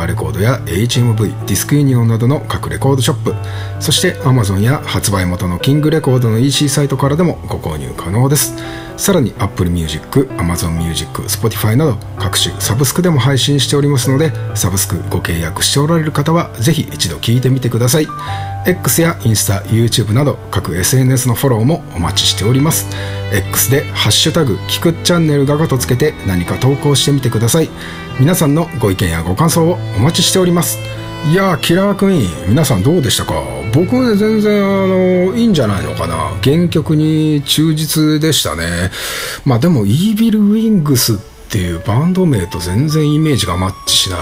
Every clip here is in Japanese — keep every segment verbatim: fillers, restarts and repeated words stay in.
ーレコードや エイチエムブイ、ディスクユニオンなどの各レコードショップ、そして Amazon や発売元のキングレコードの イーシー サイトからでもご購入可能です。さらに Apple Music、Amazon Music、Spotify など各種サブスクでも配信しておりますので、サブスクご契約しておられる方はぜひ一度聞いてみてください。 X やインスタ、YouTube など各 エスエヌエス のフォローもお待ちしております。 X でハッシュタグキクチャンネルガガとつけて何か投稿してみてください。皆さんのご意見やご感想をお待ちしております。いやー、キラークイーン皆さんどうでしたか？僕ね、全然あのいいんじゃないのかな。原曲に忠実でしたね。まあでもイービルウィングスっていうバンド名と全然イメージがマッチしない。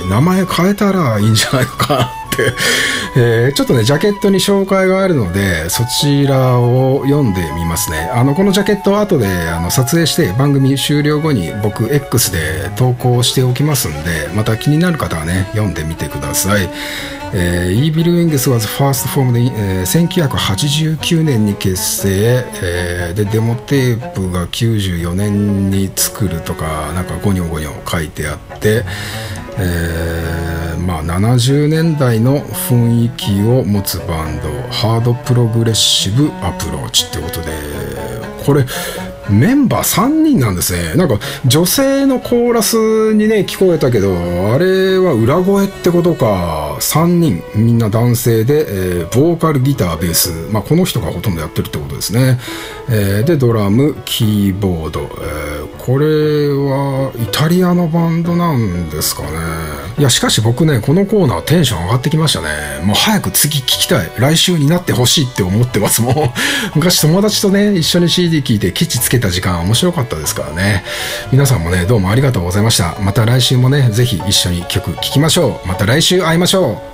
名前変えたらいいんじゃないのかなって、えー、ちょっとねジャケットに紹介があるのでそちらを読んでみますね。あのこのジャケットを後であの撮影して番組終了後に僕 X で投稿しておきますんで、また気になる方はね読んでみてください。えー、Evil Wings was first formed in、えー、せんきゅうひゃくはちじゅうきゅうねんに結成、えー、でデモテープがきゅうじゅうよねんに作るとかなんかゴニョゴニョ書いてあって、えー、まあななじゅうねんだいの雰囲気を持つバンド、ハードプログレッシブアプローチってことで、これメンバーさんにんなんですね。なんか女性のコーラスにね聞こえたけど、あれは裏声ってことか。さんにんみんな男性で、えー、ボーカル、ギター、ベース、まあこの人がほとんどやってるってことですね。えー、でドラム、キーボード、えー、これはイタリアのバンドなんですかね。いやしかし僕ねこのコーナーテンション上がってきましたね。もう早く次聞きたい、来週になってほしいって思ってますもん。昔友達とね一緒に シーディー 聴いてケチつけた時間面白かったですからね。皆さんもねどうもありがとうございました。また来週もねぜひ一緒に曲聴きましょう。また来週会いましょう。